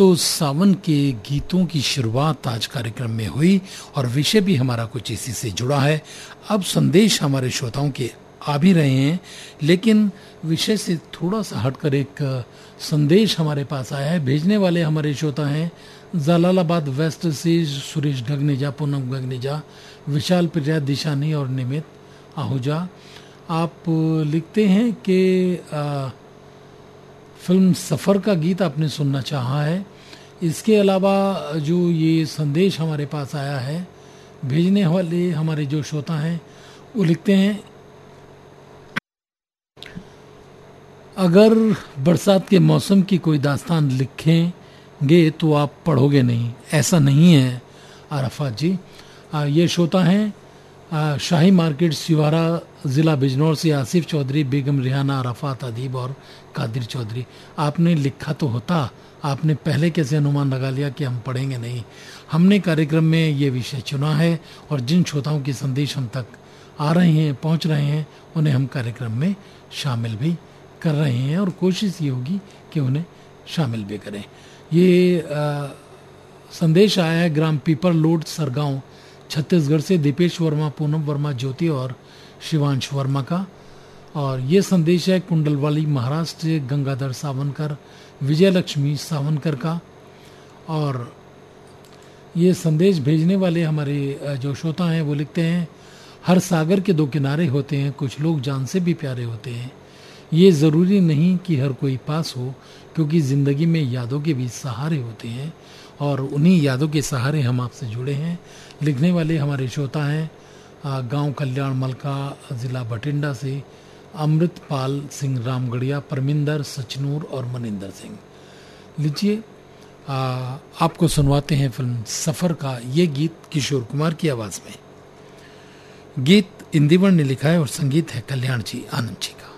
तो सावन के गीतों की शुरुआत आज कार्यक्रम में हुई और विषय भी हमारा कुछ इसी से जुड़ा है। अब संदेश हमारे श्रोताओं के आ भी रहे हैं, लेकिन विषय से थोड़ा सा हटकर एक संदेश हमारे पास आया है। भेजने वाले हमारे श्रोता हैं जलालाबाद वेस्ट से सुरेश गगनेजा, पूनम गगनेजा, विशाल प्रिया, दिशानी और निमित आहूजा। आप लिखते हैं कि फिल्म सफ़र का गीत आपने सुनना चाहा है। इसके अलावा जो ये संदेश हमारे पास आया है, भेजने वाले हमारे जो श्रोता हैं वो लिखते हैं, अगर बरसात के मौसम की कोई दास्तान लिखेंगे तो आप पढ़ोगे नहीं। ऐसा नहीं है आराफात जी। ये श्रोता हैं शाही मार्केट सिवारा, ज़िला बिजनौर से आसिफ चौधरी, बेगम रिहाना, अराफात अदीब और कादिर चौधरी। आपने लिखा तो होता, आपने पहले कैसे अनुमान लगा लिया कि हम पढ़ेंगे नहीं। हमने कार्यक्रम में ये विषय चुना है और जिन श्रोताओं के संदेश हम तक आ रहे हैं, पहुंच रहे हैं, उन्हें हम कार्यक्रम में शामिल भी कर रहे हैं और कोशिश ये होगी कि उन्हें शामिल भी करें। ये संदेश आया है ग्राम पीपर लोड, सरगांव, छत्तीसगढ़ से दीपेश वर्मा, पूनम वर्मा, ज्योति और शिवांश वर्मा का। और ये संदेश है कुंडलवाली, महाराष्ट्र से गंगाधर सावनकर, विजयलक्ष्मी सावनकर का। और ये संदेश भेजने वाले हमारे जो श्रोता हैं वो लिखते हैं, हर सागर के दो किनारे होते हैं, कुछ लोग जान से भी प्यारे होते हैं। ये ज़रूरी नहीं कि हर कोई पास हो, क्योंकि ज़िंदगी में यादों के भी सहारे होते हैं और उन्हीं यादों के सहारे हम आपसे जुड़े हैं। लिखने वाले हमारे श्रोता हैं गांव कल्याण मलका, ज़िला भटिंडा से अमृतपाल सिंह रामगढ़िया, परमिंदर, सचनूर और मनिंदर सिंह। लीजिए आपको सुनवाते हैं फिल्म सफ़र का ये गीत किशोर कुमार की आवाज़ में। गीत इंदिवर ने लिखा है और संगीत है कल्याण जी, आनंद जी का।